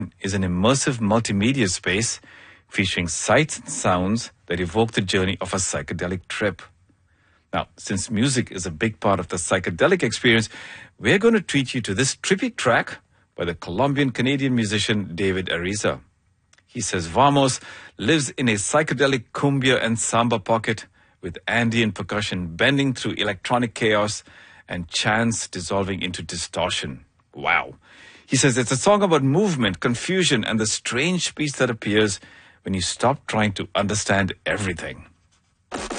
is an immersive multimedia space featuring sights and sounds that evoke the journey of a psychedelic trip. Now, since music is a big part of the psychedelic experience, we're going to treat you to this trippy track by the Colombian-Canadian musician David Ariza. He says Vamos lives in a psychedelic cumbia and samba pocket with Andean percussion bending through electronic chaos and chants dissolving into distortion. Wow. He says it's a song about movement, confusion, and the strange peace that appears when you stop trying to understand everything.